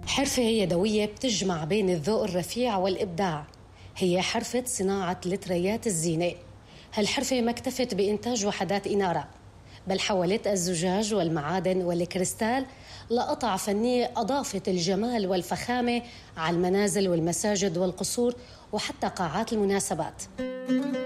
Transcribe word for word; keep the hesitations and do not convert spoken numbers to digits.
حرفة يدوية بتجمع بين الذوق الرفيع والإبداع. هي حرفة صناعة لتريات الزينة. هالحرفة ما اكتفت بإنتاج وحدات إنارة، بل حولت الزجاج والمعادن والكريستال لقطع فنية أضافت الجمال والفخامة على المنازل والمساجد والقصور وحتى قاعات المناسبات.